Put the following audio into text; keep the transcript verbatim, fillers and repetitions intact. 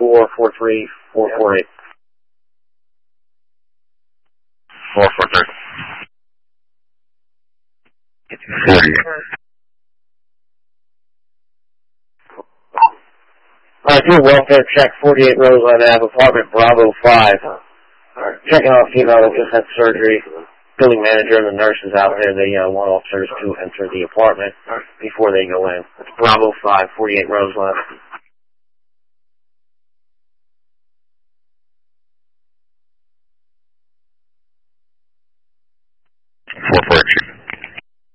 four four three four four eight. four four three. I do welfare check, forty-eight Roseland Ave, apartment Bravo five. Checking out a female that just had surgery. Building manager and the nurses out there, they uh, want officers to enter the apartment before they go in. It's Bravo five, forty-eight Roseland.